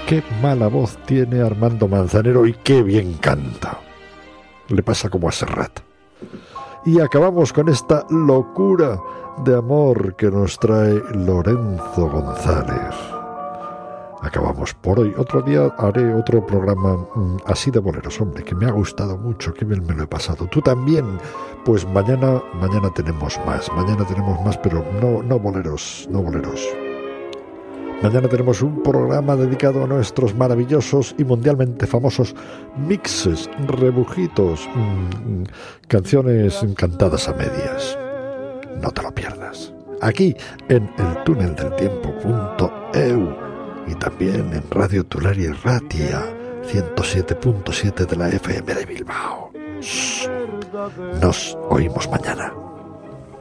qué mala voz tiene Armando Manzanero y qué bien canta. Le pasa como a Serrat. Y acabamos con esta locura de amor que nos trae Lorenzo González. Acabamos por hoy. Otro día haré otro programa así de boleros, hombre, que me ha gustado mucho, que bien me lo he pasado. Tú también. Pues mañana tenemos más. Mañana tenemos más, pero no boleros. Mañana tenemos un programa dedicado a nuestros maravillosos y mundialmente famosos mixes, rebujitos, canciones cantadas a medias. No te lo pierdas. Aquí en eltuneldeltiempo.eu y también en Radio Tularia y Ratia 107.7 de la FM de Bilbao. Nos oímos mañana.